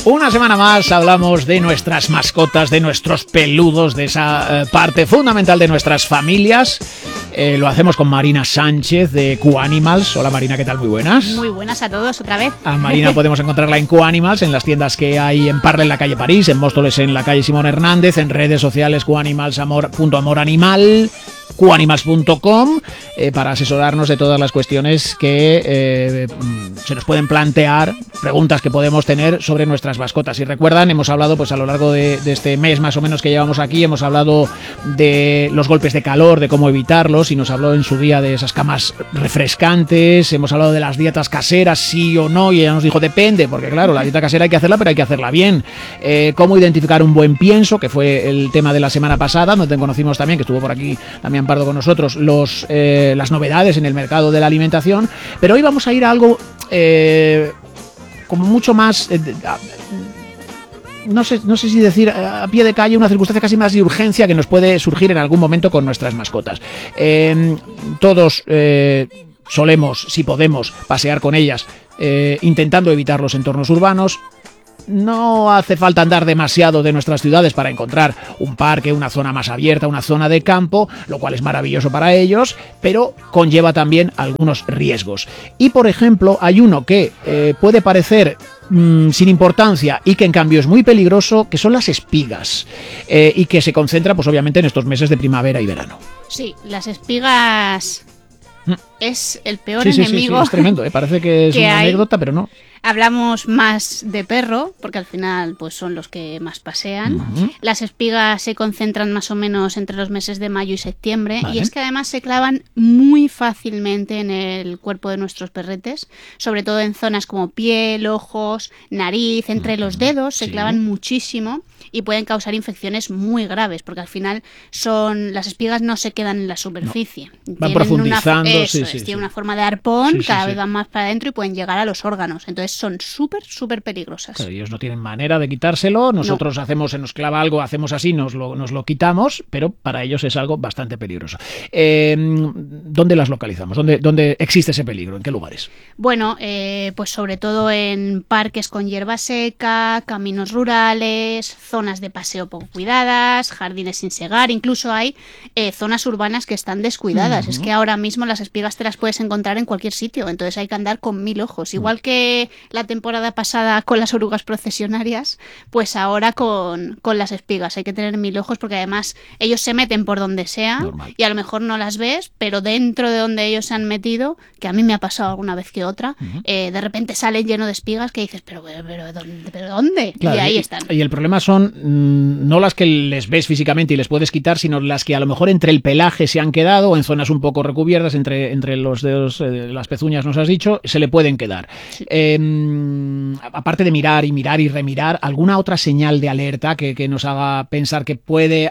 Una semana más hablamos de nuestras mascotas, de nuestros peludos, de esa parte fundamental de nuestras familias. Lo hacemos con Marina Sánchez de Q-Animals. Hola Marina, ¿qué tal? Muy buenas. Muy buenas a todos otra vez. A Marina podemos encontrarla en Q-Animals, en las tiendas que hay en Parla, en la calle París, en Móstoles, en la calle Simón Hernández, en redes sociales Q-Animals, .amoranimal, Q-Animals.com, para asesorarnos de todas las cuestiones que se nos pueden plantear, preguntas que podemos tener sobre nuestras mascotas. Y recuerdan, hemos hablado pues a lo largo de este mes más o menos que llevamos aquí, hemos hablado de los golpes de calor, de cómo evitarlos, y nos habló en su día de esas camas refrescantes, hemos hablado de las dietas caseras, sí o no, y ella nos dijo depende, porque claro, la dieta casera hay que hacerla, pero hay que hacerla bien. Cómo identificar un buen pienso, que fue el tema de la semana pasada, donde conocimos también, que estuvo por aquí también Pardo con nosotros, las novedades en el mercado de la alimentación. Pero hoy vamos a ir a algo como mucho más... No sé si decir a pie de calle, una circunstancia casi más de urgencia que nos puede surgir en algún momento con nuestras mascotas. Todos solemos, si podemos, pasear con ellas, intentando evitar los entornos urbanos. No hace falta andar demasiado de nuestras ciudades para encontrar un parque, una zona más abierta, una zona de campo, lo cual es maravilloso para ellos, pero conlleva también algunos riesgos. Y, por ejemplo, hay uno que puede parecer sin importancia y que en cambio es muy peligroso, que son las espigas, y que se concentra pues obviamente en estos meses de primavera y verano. Sí, las espigas es el peor enemigo. Sí, es tremendo, parece que es una anécdota, pero no. Hablamos más de perro, porque al final pues son los que más pasean. Las espigas se concentran más o menos entre los meses de mayo y septiembre, y es que además se clavan muy fácilmente en el cuerpo de nuestros perretes, sobre todo en zonas como piel, ojos, nariz, entre los dedos, se clavan muchísimo y pueden causar infecciones muy graves, porque al final las espigas no se quedan en la superficie. Van profundizando, tienen una forma de arpón, cada vez van más para adentro y pueden llegar a los órganos. Entonces son súper peligrosas. Claro, ellos no tienen manera de quitárselo, nosotros se nos clava algo, hacemos así, nos lo quitamos, pero para ellos es algo bastante peligroso. ¿Dónde las localizamos? ¿Dónde existe ese peligro? ¿En qué lugares? Bueno, pues sobre todo en parques con hierba seca, caminos rurales, zonas de paseo poco cuidadas, jardines sin segar, incluso hay zonas urbanas que están descuidadas. Es que ahora mismo las espigas te las puedes encontrar en cualquier sitio, entonces hay que andar con 1000 ojos. Igual que la temporada pasada con las orugas procesionarias, pues ahora con las espigas hay que tener 1000 ojos, porque además ellos se meten por donde sea. Normal. Y a lo mejor no las ves, pero dentro de donde ellos se han metido, que a mí me ha pasado alguna vez que otra, de repente salen lleno de espigas que dices, pero ¿dónde? Claro, y ahí están. Y el problema son no las que les ves físicamente y les puedes quitar, sino las que a lo mejor entre el pelaje se han quedado, o en zonas un poco recubiertas, entre los dedos, las pezuñas nos has dicho, se le pueden quedar. Sí. Aparte de mirar y remirar, ¿alguna otra señal de alerta que nos haga pensar que puede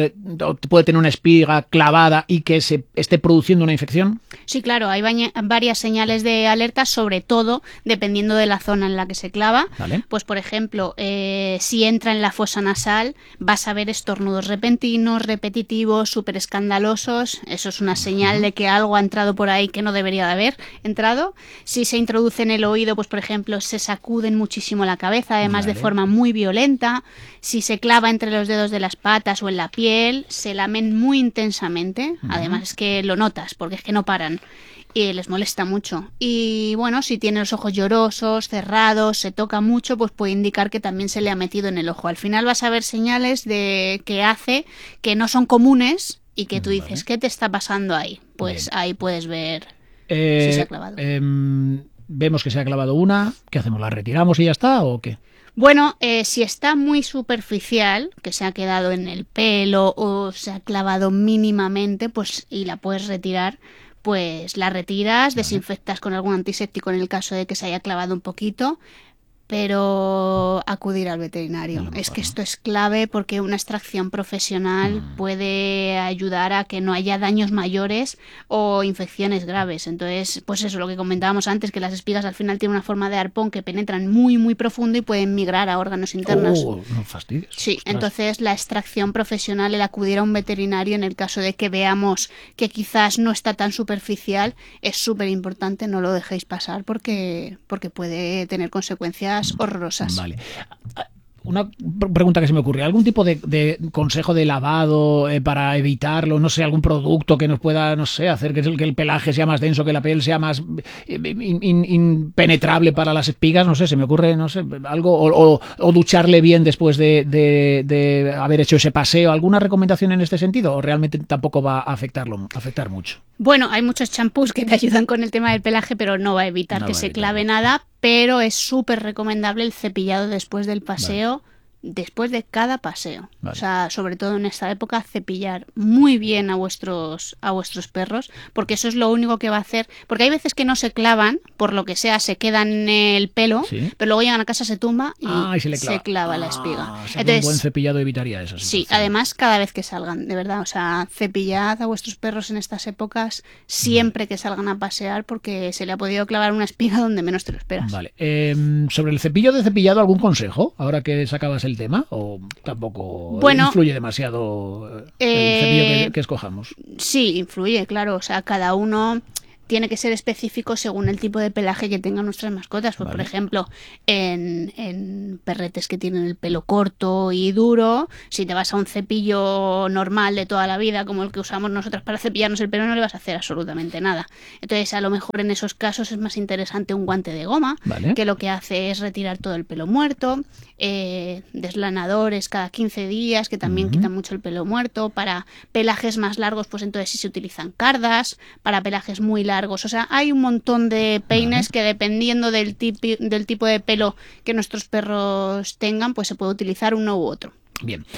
tener una espiga clavada y que se esté produciendo una infección? Sí, claro, hay varias señales de alerta, sobre todo dependiendo de la zona en la que se clava. ¿Vale? Pues por ejemplo, si entra en la fosa nasal, vas a ver estornudos repentinos, repetitivos, súper escandalosos. Eso es una señal de que algo ha entrado por ahí que no debería de haber entrado. Si se introduce en el oído, pues por ejemplo, se sacuden muchísimo la cabeza, además de forma muy violenta. Si se clava entre los dedos de las patas o en la piel, se lamen muy intensamente. Además es que lo notas, porque es que no paran. Y les molesta mucho. Y bueno, si tiene los ojos llorosos, cerrados, se toca mucho, pues puede indicar que también se le ha metido en el ojo. Al final vas a ver señales de que hace que no son comunes y que tú dices, ¿qué te está pasando ahí? Pues ahí puedes ver si se ha clavado. Vemos que se ha clavado una, ¿qué hacemos? ¿La retiramos y ya está o qué? Bueno, si está muy superficial, que se ha quedado en el pelo o se ha clavado mínimamente, pues y la puedes retirar, pues la retiras, desinfectas con algún antiséptico en el caso de que se haya clavado un poquito, pero acudir al veterinario. Es que esto es clave, porque una extracción profesional puede ayudar a que no haya daños mayores o infecciones graves. Entonces, pues eso, lo que comentábamos antes, que las espigas al final tienen una forma de arpón que penetran muy, muy profundo y pueden migrar a órganos internos. No fastidies. Sí, Ostras. Entonces la extracción profesional, el acudir a un veterinario en el caso de que veamos que quizás no está tan superficial, es súper importante. No lo dejéis pasar porque puede tener consecuencias horrorosas. Vale. una pregunta que se me ocurre, ¿algún tipo de consejo de lavado para evitarlo? No sé, algún producto que nos pueda, no sé, hacer que el pelaje sea más denso, que la piel sea más impenetrable para las espigas, no sé, se me ocurre, no sé, algo, o ducharle bien después de haber hecho ese paseo. ¿Alguna recomendación en este sentido o realmente tampoco va a afectar mucho? Bueno, hay muchos champús que te ayudan con el tema del pelaje, pero no va a evitar que se clave nada, pero es súper recomendable el cepillado después del paseo. Vale. Después de cada paseo. Vale. O sea, sobre todo en esta época, cepillar muy bien a vuestros perros, porque eso es lo único que va a hacer. Porque hay veces que no se clavan, por lo que sea, se quedan en el pelo, ¿sí? Pero luego llegan a casa, se tumba y se clava la espiga. O sea, entonces, un buen cepillado evitaría eso. Sí, además, cada vez que salgan, de verdad. O sea, cepillad a vuestros perros en estas épocas siempre que salgan a pasear, porque se le ha podido clavar una espiga donde menos te lo esperas. Vale. Sobre el cepillo de cepillado, ¿algún consejo? Ahora que sacabas el tema, o tampoco influye demasiado el cepillo que escojamos. Sí, influye, claro. O sea, cada uno tiene que ser específico según el tipo de pelaje que tengan nuestras mascotas. Pues, vale. Por ejemplo, en perretes que tienen el pelo corto y duro, si te vas a un cepillo normal de toda la vida, como el que usamos nosotras para cepillarnos el pelo, no le vas a hacer absolutamente nada. Entonces, a lo mejor en esos casos es más interesante un guante de goma, vale, que lo que hace es retirar todo el pelo muerto, deslanadores cada 15 días, que también quitan mucho el pelo muerto. Para pelajes más largos, pues entonces sí se utilizan cardas. Para pelajes muy largos, o sea, hay un montón de peines que dependiendo del tipo de pelo que nuestros perros tengan, pues se puede utilizar uno u otro. Bien,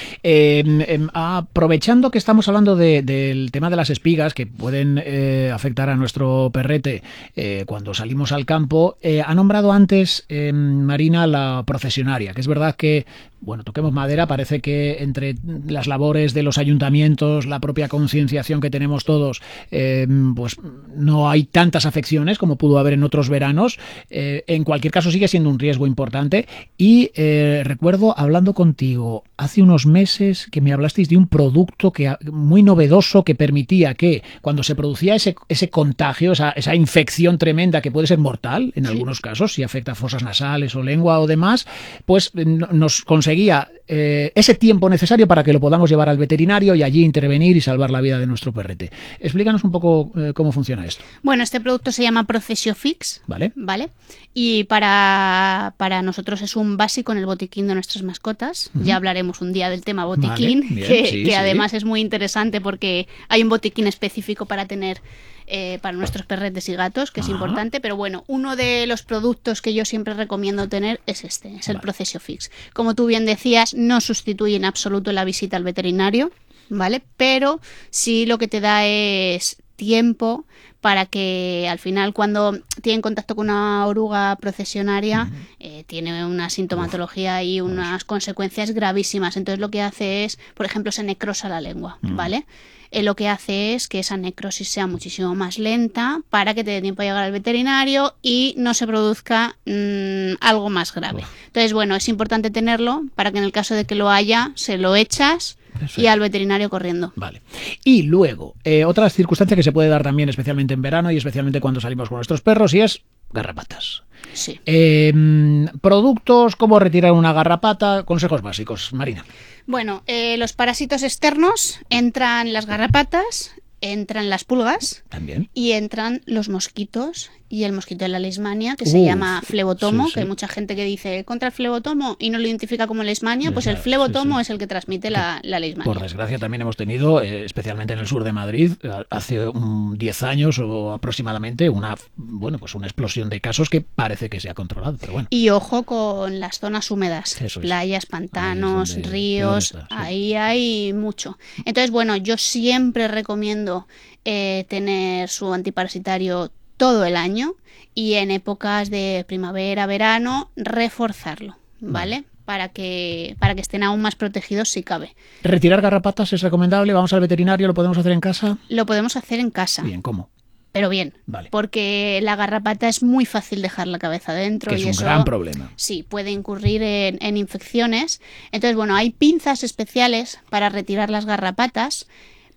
aprovechando que estamos hablando del tema de las espigas que pueden afectar a nuestro perrete cuando salimos al campo, ha nombrado antes Marina la procesionaria, que es verdad que, bueno, toquemos madera, parece que entre las labores de los ayuntamientos, la propia concienciación que tenemos todos, pues no hay tantas afecciones como pudo haber en otros veranos. En cualquier caso sigue siendo un riesgo importante y recuerdo hablando contigo hace unos meses que me hablasteis de un producto muy novedoso que permitía que cuando se producía ese contagio, esa infección tremenda que puede ser mortal en algunos casos, si afecta a fosas nasales o lengua o demás, pues nos conseguía ese tiempo necesario para que lo podamos llevar al veterinario y allí intervenir y salvar la vida de nuestro perrete. Explícanos un poco cómo funciona esto. Bueno, este producto se llama Procesiofix, ¿vale? Y para nosotros es un básico en el botiquín de nuestras mascotas. Ya hablaremos un día del tema botiquín, vale, bien, que además es muy interesante porque hay un botiquín específico para tener para nuestros perretes y gatos, que es importante, pero bueno, uno de los productos que yo siempre recomiendo tener es el Procesiofix. Como tú bien decías, no sustituye en absoluto la visita al veterinario, ¿vale? Pero sí lo que te da es tiempo para que al final cuando tienen contacto con una oruga procesionaria tiene una sintomatología y unas consecuencias gravísimas. Entonces lo que hace es, por ejemplo, se necrosa la lengua, ¿vale? Lo que hace es que esa necrosis sea muchísimo más lenta para que te dé tiempo a llegar al veterinario y no se produzca algo más grave. Entonces, bueno, es importante tenerlo para que en el caso de que lo haya, se lo echas y al veterinario corriendo. Vale. Y luego, otra circunstancia que se puede dar también, especialmente en verano y especialmente cuando salimos con nuestros perros, y es garrapatas. Sí. Productos, cómo retirar una garrapata, consejos básicos, Marina. Bueno, los parásitos externos entran las garrapatas, entran las pulgas. También. Y entran los mosquitos y el mosquito de la leishmania, que se llama flebotomo, que hay mucha gente que dice contra el flebotomo y no lo identifica como leishmania, pues el flebotomo es el que transmite la leishmania. Por desgracia también hemos tenido, especialmente en el sur de Madrid, hace 10 años o aproximadamente, una explosión de casos que parece que se ha controlado, pero bueno. Y ojo con las zonas húmedas, playas, pantanos, ríos, ahí hay mucho. Entonces, bueno, yo siempre recomiendo tener su antiparasitario todo el año y en épocas de primavera, verano, reforzarlo, ¿vale? Para que estén aún más protegidos si cabe. ¿Retirar garrapatas es recomendable? ¿Vamos al veterinario? ¿Lo podemos hacer en casa? Lo podemos hacer en casa. Bien, ¿cómo? Pero bien, vale. Porque la garrapata es muy fácil dejar la cabeza dentro. Que es un gran problema. Sí, puede incurrir en infecciones. Entonces, bueno, hay pinzas especiales para retirar las garrapatas,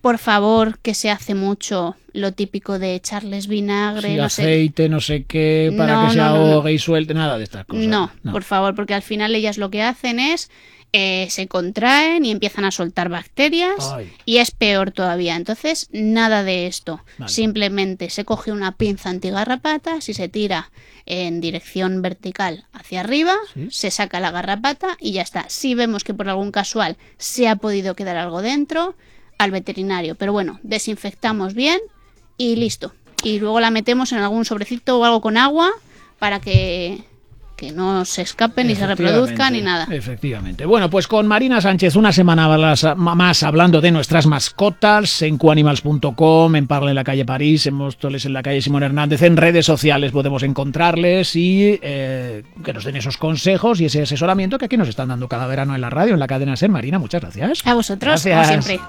por favor, que se hace mucho lo típico de echarles vinagre, sí, no aceite, no sé qué, para que se ahogue y suelte, nada de estas cosas. No, por favor, porque al final ellas lo que hacen es se contraen y empiezan a soltar bacterias. Ay. Y es peor todavía. Entonces, nada de esto. Vale. Simplemente se coge una pinza antigarrapatas y se tira en dirección vertical hacia arriba, ¿sí? Se saca la garrapata y ya está. Si vemos que por algún casual se ha podido quedar algo dentro, al veterinario. Pero bueno, desinfectamos bien y listo. Y luego la metemos en algún sobrecito o algo con agua para que no se escapen ni se reproduzcan ni nada. Efectivamente. Bueno, pues con Marina Sánchez una semana más hablando de nuestras mascotas en QAnimals.com, en Parle en la calle París, en Móstoles en la calle Simón Hernández, en redes sociales podemos encontrarles y que nos den esos consejos y ese asesoramiento que aquí nos están dando cada verano en la radio, en la cadena SER. Marina, muchas gracias. A vosotros, gracias. Como siempre.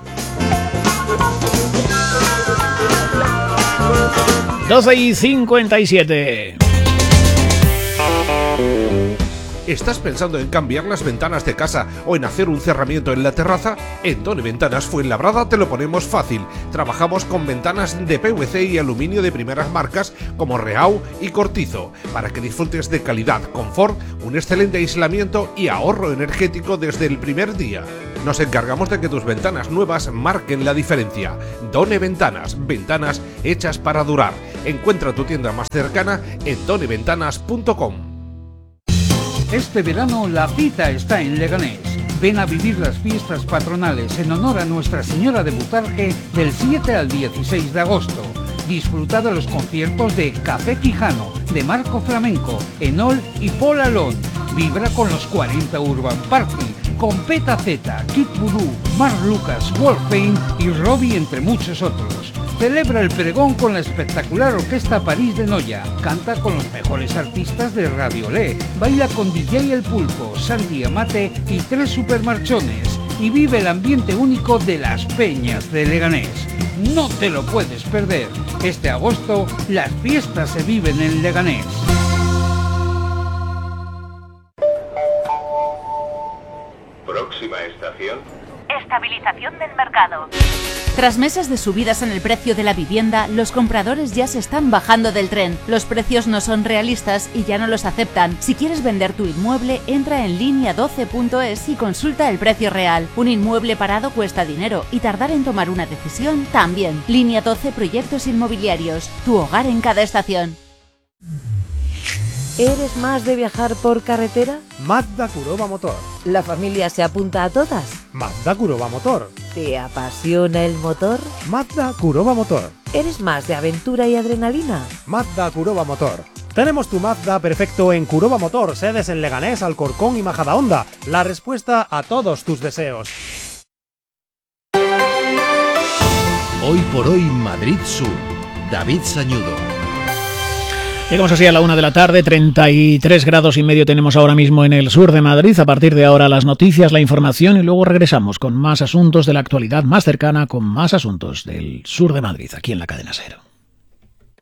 12:57. ¿Estás pensando en cambiar las ventanas de casa o en hacer un cerramiento en la terraza? En Done Ventanas Fuenlabrada te lo ponemos fácil. Trabajamos con ventanas de PVC y aluminio de primeras marcas como Reau y Cortizo, para que disfrutes de calidad, confort, un excelente aislamiento y ahorro energético desde el primer día. Nos encargamos de que tus ventanas nuevas marquen la diferencia. Done Ventanas, ventanas hechas para durar. Encuentra tu tienda más cercana en doneventanas.com. Este verano la cita está en Leganés. Ven a vivir las fiestas patronales en honor a Nuestra Señora de Butarque del 7 al 16 de agosto. Disfruta de los conciertos de Café Quijano, de Marco Flamenco, Enol y Paul Alon. Vibra con los 40 Urban Party, con Peta Z, Kid Voodoo, Marc Lucas, Wolfpain y Robbie, entre muchos otros. Celebra el pregón con la espectacular Orquesta París de Noya. Canta con los mejores artistas de Radio Olé. Baila con DJ El Pulpo, Santi Amate y 3 supermarchones. Y vive el ambiente único de las Peñas de Leganés. No te lo puedes perder. Este agosto, las fiestas se viven en Leganés. Próxima estación. Estabilización del mercado. Tras meses de subidas en el precio de la vivienda, los compradores ya se están bajando del tren. Los precios no son realistas y ya no los aceptan. Si quieres vender tu inmueble, entra en Línea12.es y consulta el precio real. Un inmueble parado cuesta dinero y tardar en tomar una decisión también. Línea 12 Proyectos Inmobiliarios. Tu hogar en cada estación. ¿Eres más de viajar por carretera? Mazda Kuroba Motor. ¿La familia se apunta a todas? Mazda Kuroba Motor. ¿Te apasiona el motor? Mazda Kuroba Motor. ¿Eres más de aventura y adrenalina? Mazda Kuroba Motor. Tenemos tu Mazda perfecto en Kuroba Motor, sedes en Leganés, Alcorcón y Majadahonda. La respuesta a todos tus deseos. Hoy por hoy Madrid Sur. David Sañudo. Llegamos así a la 1 de la tarde, 33 grados y medio tenemos ahora mismo en el sur de Madrid. A partir de ahora las noticias, la información y luego regresamos con más asuntos de la actualidad más cercana, con más asuntos del sur de Madrid, aquí en la cadena SER.